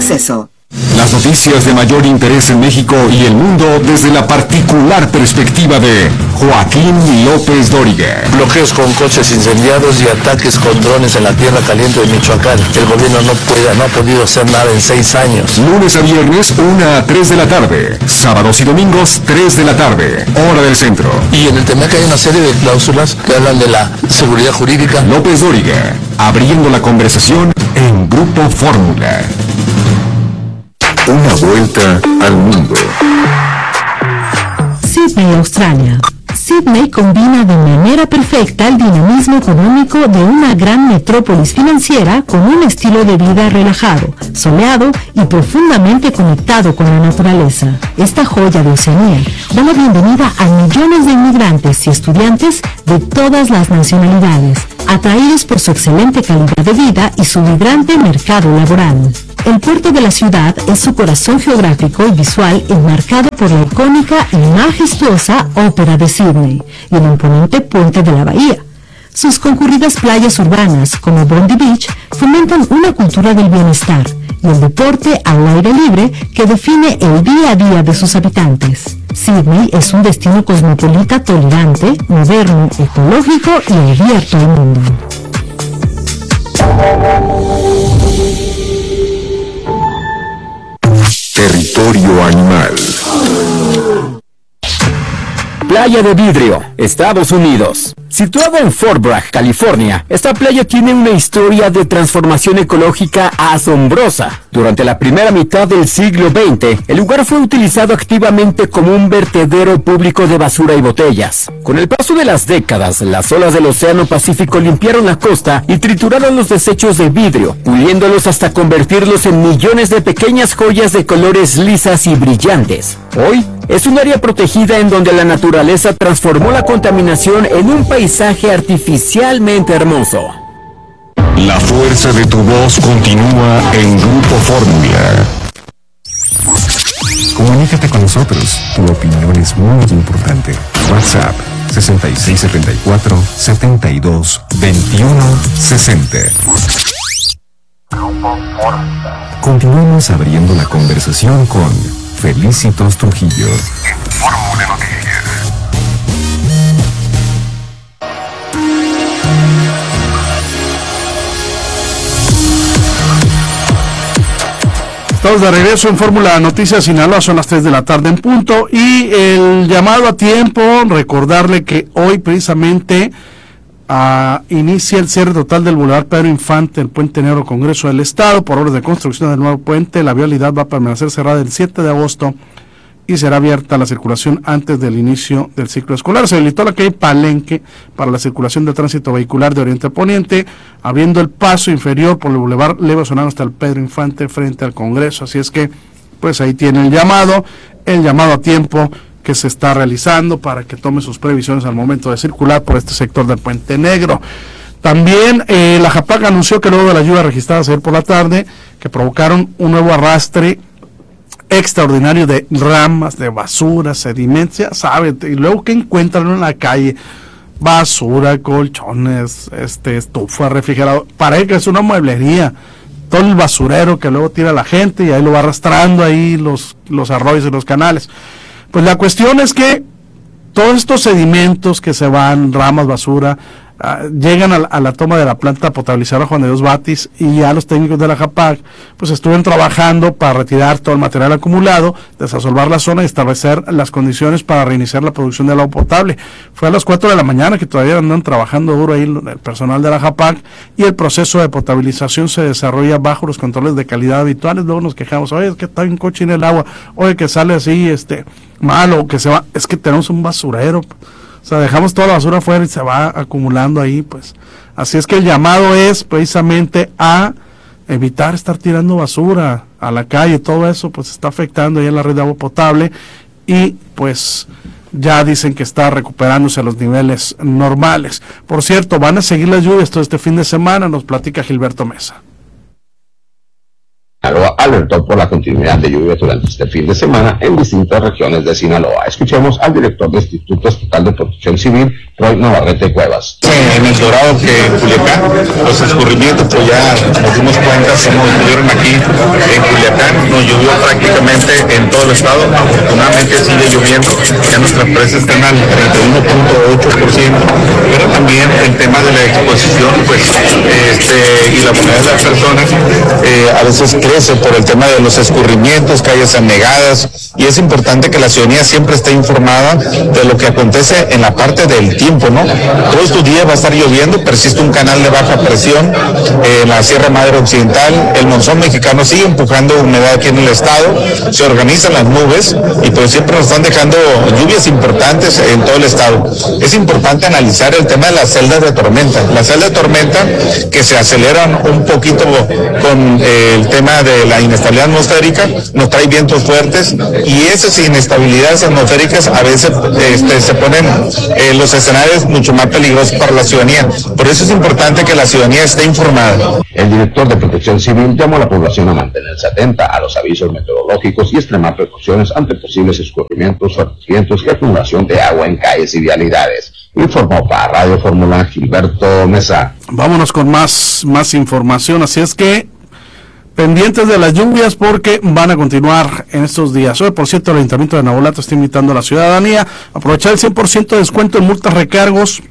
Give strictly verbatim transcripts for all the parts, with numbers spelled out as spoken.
acceso. Las noticias de mayor interés en México y el mundo desde la particular perspectiva de Joaquín López Dóriga. Bloqueos con coches incendiados y ataques con drones en la tierra caliente de Michoacán. El gobierno no puede, no ha podido hacer nada en seis años. Lunes a viernes, una a tres de la tarde. Sábados y domingos, tres de la tarde. Hora del centro. Y en el tema que hay una serie de cláusulas que hablan de la seguridad jurídica. López Dóriga, abriendo la conversación en Grupo Fórmula. Una vuelta al mundo. Sydney, Australia. Sydney combina de manera perfecta el dinamismo económico de una gran metrópolis financiera con un estilo de vida relajado, soleado y profundamente conectado con la naturaleza. Esta joya de Oceanía da la bienvenida a millones de inmigrantes y estudiantes de todas las nacionalidades, atraídos por su excelente calidad de vida y su vibrante mercado laboral. El puerto de la ciudad es su corazón geográfico y visual, enmarcado por la icónica y majestuosa Ópera de Sydney y el imponente puente de la bahía. Sus concurridas playas urbanas, como Bondi Beach, fomentan una cultura del bienestar y el deporte al aire libre que define el día a día de sus habitantes. Sydney es un destino cosmopolita tolerante, moderno, ecológico y abierto al mundo. Territorio animal. Playa de Vidrio, Estados Unidos. Situada en Fort Bragg, California, esta playa tiene una historia de transformación ecológica asombrosa. Durante la primera mitad del siglo veinte, el lugar fue utilizado activamente como un vertedero público de basura y botellas. Con el paso de las décadas, las olas del Océano Pacífico limpiaron la costa y trituraron los desechos de vidrio, puliéndolos hasta convertirlos en millones de pequeñas joyas de colores lisas y brillantes. Hoy, es un área protegida en donde la naturaleza transformó la contaminación en un paisaje artificialmente hermoso. La fuerza de tu voz continúa en Grupo Fórmula. Comunícate con nosotros. Tu opinión es muy importante. WhatsApp sesenta y seis setenta y cuatro, setenta y dos, veintiuno, sesenta. Continuamos abriendo la conversación con Felicitos Trujillo. Fórmula Noticias. Estamos de regreso en Fórmula Noticias Sinaloa, son las tres de la tarde en punto, y el llamado a tiempo, recordarle que hoy precisamente uh, inicia el cierre total del Boulevard Pedro Infante, el Puente Negro Congreso del Estado, por obras de construcción del nuevo puente. La vialidad va a permanecer cerrada el siete de agosto y será abierta la circulación antes del inicio del ciclo escolar. Se habilitó la calle Palenque para la circulación de tránsito vehicular de oriente a poniente, abriendo el paso inferior por el Boulevard Leva Solano hasta el Pedro Infante frente al Congreso. Así es que, pues ahí tiene el llamado, el llamado a tiempo que se está realizando para que tome sus previsiones al momento de circular por este sector del Puente Negro. También eh, la JAPAC anunció que luego de la lluvia registrada ayer por la tarde, que provocaron un nuevo arrastre extraordinario de ramas, de basura, sedimentos, ya saben, y luego que encuentran en la calle basura, colchones, este, estufa, refrigerador, parece que es una mueblería, todo el basurero que luego tira la gente y ahí lo va arrastrando ahí los, los arroyos y los canales. Pues la cuestión es que todos estos sedimentos que se van, ramas, basura, Uh, llegan a la, a la toma de la planta potabilizadora Juan de Dios Batis, y ya los técnicos de la JAPAC pues estuvieron trabajando para retirar todo el material acumulado, desasolvar la zona y establecer las condiciones para reiniciar la producción de agua potable. Fue a las cuatro de la mañana que todavía andan trabajando duro ahí el personal de la JAPAC, y el proceso de potabilización se desarrolla bajo los controles de calidad habituales. Luego nos quejamos, oye, es que está bien cochina el agua, oye, que sale así, este, malo, que se va, es que tenemos un basurero. O sea, dejamos toda la basura afuera y se va acumulando ahí, pues. Así es que el llamado es precisamente a evitar estar tirando basura a la calle. Todo eso pues está afectando ahí en la red de agua potable, y pues ya dicen que está recuperándose a los niveles normales. Por cierto, van a seguir las lluvias todo este fin de semana, nos platica Gilberto Mesa. Alertó por la continuidad de lluvias durante este fin de semana en distintas regiones de Sinaloa. Escuchemos al director del Instituto Estatal de Protección Civil, Roy Navarrete Cuevas. En el Dorado que en Culiacán, los escurrimientos pues ya nos dimos cuenta, se movieron aquí en Culiacán, nos llovió prácticamente en todo el estado, afortunadamente sigue lloviendo, ya nuestras presas están al treinta y uno punto ocho por ciento, pero también el tema de la exposición pues este, y la movilidad de las personas eh, a veces crece por el tema de los escurrimientos, calles anegadas, y es importante que la ciudadanía siempre esté informada de lo que acontece en la parte del tiempo, ¿no? Todos estos días va a estar lloviendo, persiste un canal de baja presión en la Sierra Madre Occidental, el monzón mexicano sigue empujando humedad aquí en el estado, se organizan las nubes y pues siempre nos están dejando lluvias importantes en todo el estado. Es importante analizar el tema de las celdas de tormenta, las celdas de tormenta que se aceleran un poquito con eh, el tema de la inestabilidad atmosférica, nos trae vientos fuertes y esas inestabilidades atmosféricas a veces este, se ponen eh, los escenarios mucho más peligrosos para la ciudadanía. Por eso es importante que la ciudadanía esté informada. El director de Protección Civil llamó a la población a mantenerse atenta a los avisos meteorológicos y extremar precauciones ante posibles escurrimientos, fuertes vientos y acumulación de agua en calles y vialidades. Informó para Radio Fórmula Gilberto Mesa. Vámonos con más, más información, así es que pendientes de las lluvias porque van a continuar en estos días. Hoy, por cierto, el Ayuntamiento de Navolato está invitando a la ciudadanía a aprovechar el cien por ciento de descuento en multas recargos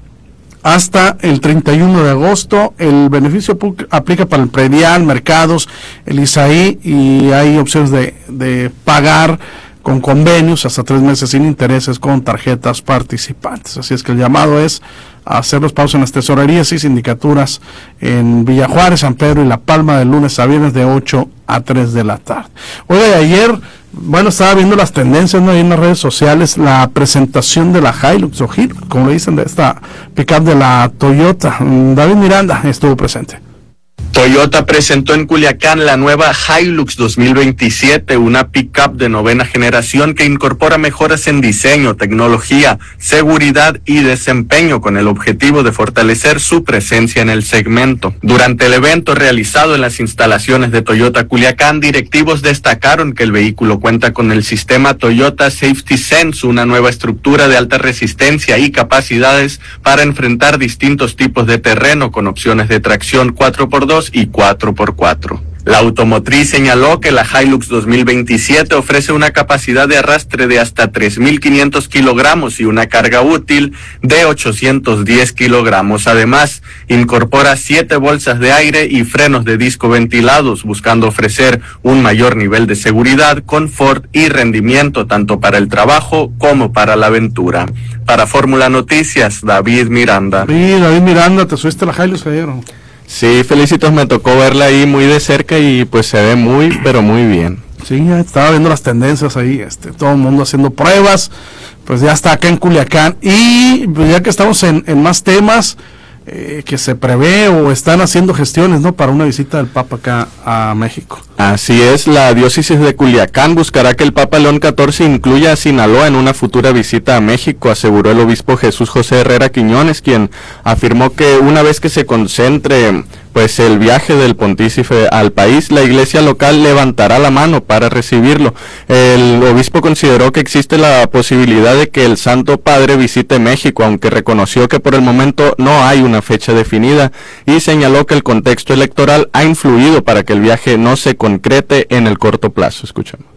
hasta el treinta y uno de agosto. El beneficio aplica para el predial, mercados, el Isaí, y hay opciones de, de pagar con convenios hasta tres meses sin intereses con tarjetas participantes. Así es que el llamado es a hacer los pagos en las tesorerías y sindicaturas en Villa Juárez, San Pedro y La Palma de lunes a viernes de ocho a tres de la tarde. Oiga, ayer, bueno, estaba viendo las tendencias, ¿no?, ahí en las redes sociales, la presentación de la Hilux, o Hilux, como le dicen, de esta pickup de la Toyota. David Miranda estuvo presente. Toyota presentó en Culiacán la nueva Hilux dos mil veintisiete, una pickup de novena generación que incorpora mejoras en diseño, tecnología, seguridad y desempeño con el objetivo de fortalecer su presencia en el segmento. Durante el evento realizado en las instalaciones de Toyota Culiacán, directivos destacaron que el vehículo cuenta con el sistema Toyota Safety Sense, una nueva estructura de alta resistencia y capacidades para enfrentar distintos tipos de terreno con opciones de tracción cuatro por dos y cuatro por cuatro. La automotriz señaló que la Hilux dos mil veintisiete ofrece una capacidad de arrastre de hasta tres mil quinientos kilogramos y una carga útil de ochocientos diez kilogramos. Además, incorpora siete bolsas de aire y frenos de disco ventilados, buscando ofrecer un mayor nivel de seguridad, confort y rendimiento tanto para el trabajo como para la aventura. Para Fórmula Noticias, David Miranda. Sí, David Miranda, ¿te subiste la Hilux ayer? Sí, felicitos, me tocó verla ahí muy de cerca y pues se ve muy, pero muy bien. Sí, ya estaba viendo las tendencias ahí, este, todo el mundo haciendo pruebas, pues ya está acá en Culiacán. Y pues ya que estamos en, en más temas, eh, que se prevé o están haciendo gestiones, ¿no?, para una visita del Papa acá a México. Así es, la diócesis de Culiacán buscará que el Papa León catorce incluya a Sinaloa en una futura visita a México, aseguró el obispo Jesús José Herrera Quiñones, quien afirmó que una vez que se concentre pues el viaje del pontífice al país, la iglesia local levantará la mano para recibirlo. El obispo consideró que existe la posibilidad de que el Santo Padre visite México, aunque reconoció que por el momento no hay una fecha definida, y señaló que el contexto electoral ha influido para que el viaje no se concrete en el corto plazo. Escuchamos.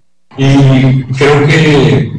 Y creo que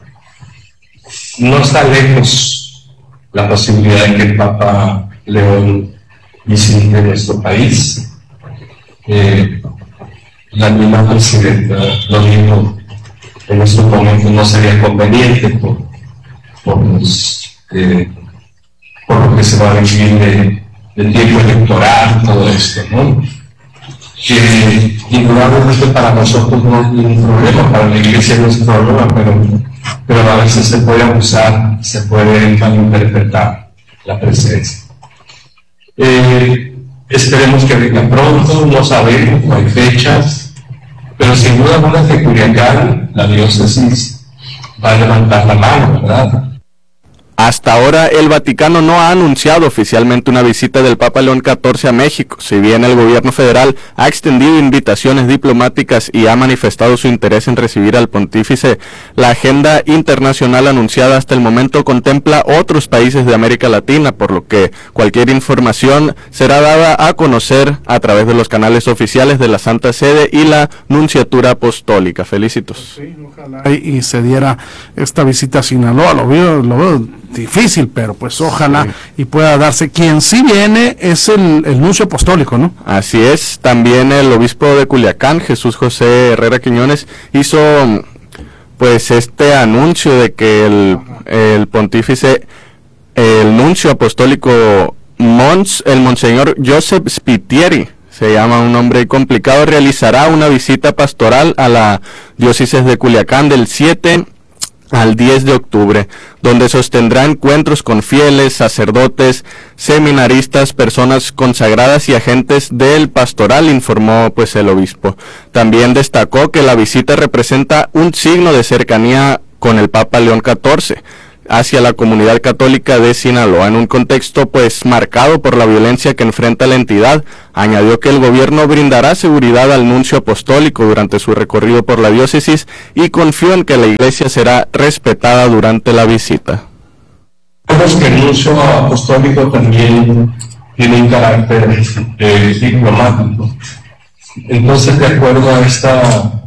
no está lejos la posibilidad de que el Papa León visite nuestro país. Eh, la misma presidenta lo dijo, en estos momentos no sería conveniente por, por, los, eh, por lo que se va a vivir de, de tiempo electoral, todo esto, ¿no? Que indudablemente para nosotros no es ningún problema, para la iglesia no es un problema, pero, pero a veces se puede abusar, se puede malinterpretar la presencia. Eh, esperemos que venga pronto, no sabemos, no hay fechas, pero sin duda alguna que Culiacán, la diócesis, va a levantar la mano, ¿verdad? Hasta ahora el Vaticano no ha anunciado oficialmente una visita del Papa León catorce a México, si bien el gobierno federal ha extendido invitaciones diplomáticas y ha manifestado su interés en recibir al pontífice. La agenda internacional anunciada hasta el momento contempla otros países de América Latina, por lo que cualquier información será dada a conocer a través de los canales oficiales de la Santa Sede y la Nunciatura Apostólica. Felicitos. Sí, ojalá y, y se diera esta visita a Sinaloa, lo veo, lo veo difícil, pero pues ojalá sí. y pueda darse. Quien sí viene es el, el nuncio apostólico, ¿no? Así es, también el obispo de Culiacán, Jesús José Herrera Quiñones, hizo pues este anuncio de que el, el pontífice, el nuncio apostólico Mons, el monseñor Joseph Spitieri, se llama un nombre complicado, realizará una visita pastoral a la diócesis de Culiacán del siete al diez de octubre, donde sostendrá encuentros con fieles, sacerdotes, seminaristas, personas consagradas y agentes del pastoral, informó pues el obispo. También destacó que la visita representa un signo de cercanía con el Papa León catorce hacia la comunidad católica de Sinaloa, en un contexto pues marcado por la violencia que enfrenta la entidad. Añadió que el gobierno brindará seguridad al nuncio apostólico durante su recorrido por la diócesis y confió en que la iglesia será respetada durante la visita. Vemos que el nuncio apostólico también tiene un carácter eh, diplomático. Entonces, de acuerdo a esta